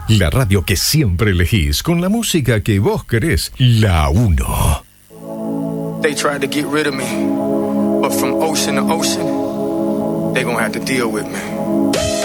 La radio que siempre elegís, con la música que vos querés. La 1. They tried to get rid of me, but from ocean to ocean, they gonna have to deal with me.